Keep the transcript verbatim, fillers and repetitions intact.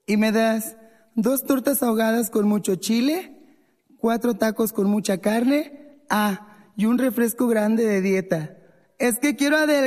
Y me das dos tortas ahogadas con mucho chile, cuatro tacos con mucha carne, ah, y un refresco grande de dieta. Es que quiero adelgazar.